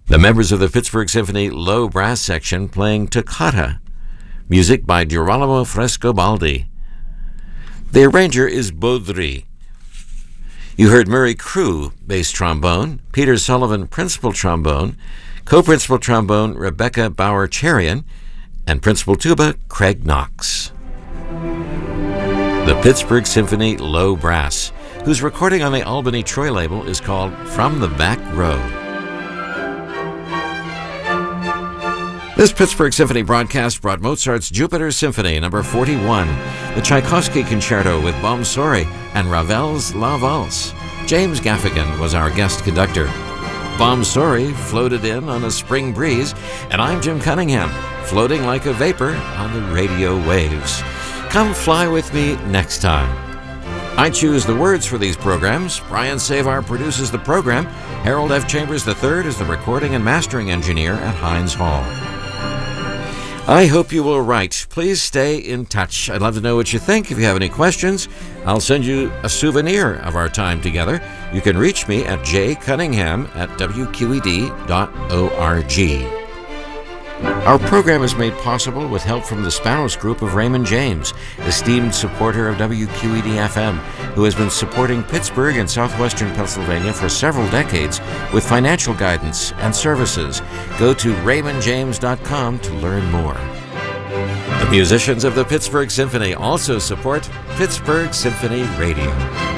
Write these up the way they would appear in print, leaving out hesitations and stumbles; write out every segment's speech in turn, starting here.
The members of the Pittsburgh Symphony Low Brass Section playing Toccata, music by Girolamo Frescobaldi. The arranger is Baudry. You heard Murray Crew, bass trombone, Peter Sullivan, principal trombone, co-principal trombone Rebecca Bauer-Cherian, and principal tuba Craig Knox. The Pittsburgh Symphony Low Brass, whose recording on the Albany Troy label is called From the Back Row. This Pittsburgh Symphony broadcast brought Mozart's Jupiter Symphony No. 41, the Tchaikovsky Concerto with Bomsori, and Ravel's La Valse. James Gaffigan was our guest conductor. Bomsori floated in on a spring breeze, and I'm Jim Cunningham, floating like a vapor on the radio waves. Come fly with me next time. I choose the words for these programs. Brian Savar produces the program. Harold F. Chambers III is the recording and mastering engineer at Heinz Hall. I hope you will write. Please stay in touch. I'd love to know what you think. If you have any questions, I'll send you a souvenir of our time together. You can reach me at jcunningham@wqed.org. Our program is made possible with help from the Spanos Group of Raymond James, esteemed supporter of WQED-FM, who has been supporting Pittsburgh and southwestern Pennsylvania for several decades with financial guidance and services. Go to raymondjames.com to learn more. The musicians of the Pittsburgh Symphony also support Pittsburgh Symphony Radio.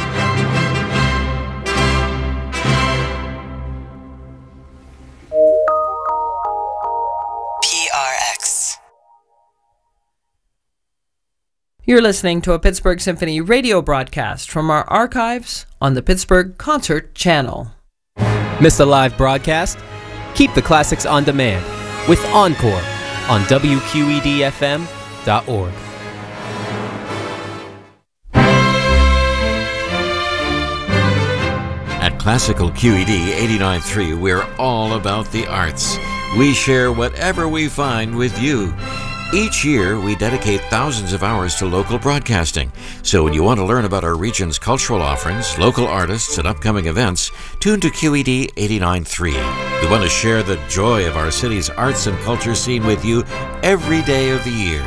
You're listening to a Pittsburgh Symphony radio broadcast from our archives on the Pittsburgh Concert Channel. Missed a live broadcast? Keep the classics on demand with Encore on WQEDFM.org. At Classical QED 89.3, we're all about the arts. We share whatever we find with you. Each year, we dedicate thousands of hours to local broadcasting. So when you want to learn about our region's cultural offerings, local artists, and upcoming events, tune to QED 89.3. We want to share the joy of our city's arts and culture scene with you every day of the year.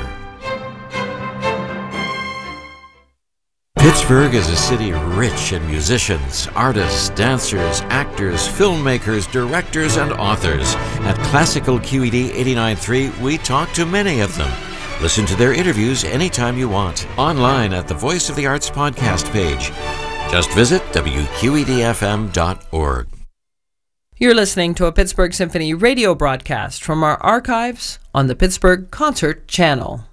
Pittsburgh is a city rich in musicians, artists, dancers, actors, filmmakers, directors, and authors. At Classical QED 89.3, we talk to many of them. Listen to their interviews anytime you want, online at the Voice of the Arts podcast page. Just visit WQEDFM.org. You're listening to a Pittsburgh Symphony radio broadcast from our archives on the Pittsburgh Concert Channel.